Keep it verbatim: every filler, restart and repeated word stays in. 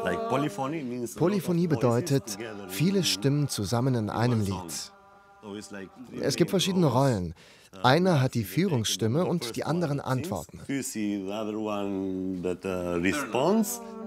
Polyphonie bedeutet, viele Stimmen zusammen in einem Lied. Es gibt verschiedene Rollen. Einer hat die Führungsstimme und die anderen antworten.